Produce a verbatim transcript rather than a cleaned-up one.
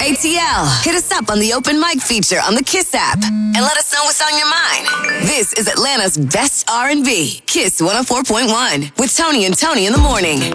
A T L, hit us up on the open mic feature on the Kiss app and let us know what's on your mind. This is Atlanta's best R and B, Kiss one oh four point one, with Tony and Tony in the morning.